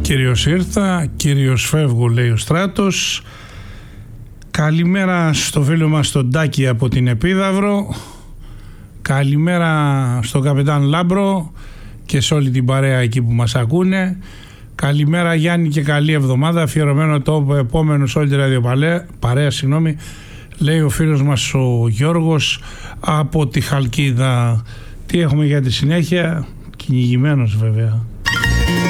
Κύριος ήρθα, κύριος φεύγω, λέει ο Στράτος. Καλημέρα στο φίλο μας τον Τάκη από την Επίδαυρο. Καλημέρα στον Καπετάν Λάμπρο και σε όλη την παρέα εκεί που μας ακούνε. Καλημέρα Γιάννη και καλή εβδομάδα. Αφιερωμένο το επόμενο σε όλη τη ραδιοπαρέα, λέει ο φίλος μας ο Γιώργος από τη Χαλκίδα. Τι έχουμε για τη συνέχεια? Κυνηγημένος βέβαια.